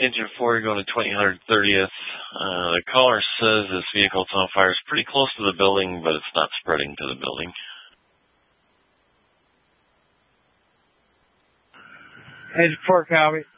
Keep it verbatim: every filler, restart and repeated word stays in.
Engine four, you're going to twenty thirtieth. Uh, the caller says this vehicle's on fire. It's pretty close to the building, but it's not spreading to the building. Engine four, copy.